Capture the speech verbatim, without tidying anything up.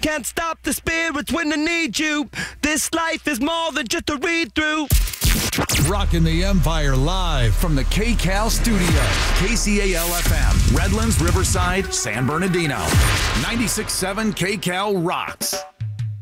can't stop the spirits when I need you. This life is more than just a read-through. Rocking the Empire live from the K C A L studio. K C A L F M, Redlands, Riverside, San Bernardino. ninety-six point seven K C A L rocks.